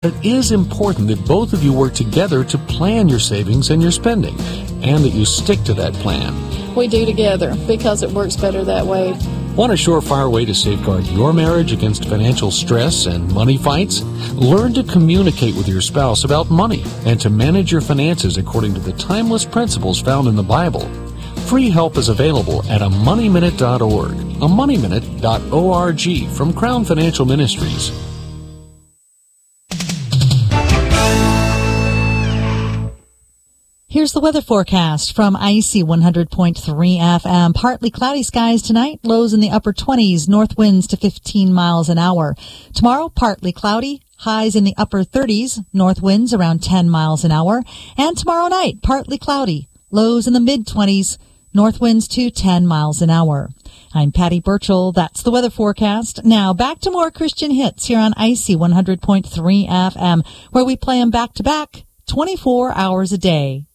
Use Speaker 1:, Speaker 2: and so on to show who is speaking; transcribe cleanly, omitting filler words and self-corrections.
Speaker 1: It is important that both of you work together to plan your savings and your spending, and that you stick to that plan.
Speaker 2: We do together because it works better that way.
Speaker 1: Want a surefire way to safeguard your marriage against financial stress and money fights? Learn to communicate with your spouse about money and to manage your finances according to the timeless principles found in the Bible. Free help is available at amoneyminute.org, amoneyminute.org from Crown Financial Ministries.
Speaker 3: Here's the weather forecast from IC 100.3 FM. Partly cloudy skies tonight, lows in the upper 20s, north winds to 15 miles an hour. Tomorrow, partly cloudy, highs in the upper 30s, north winds around 10 miles an hour. And tomorrow night, partly cloudy, lows in the mid-20s, north winds to 10 miles an hour. I'm Patty Burchell. That's the weather forecast. Now, back to more Christian hits here on IC 100.3 FM, where we play them back to back, 24 hours a day.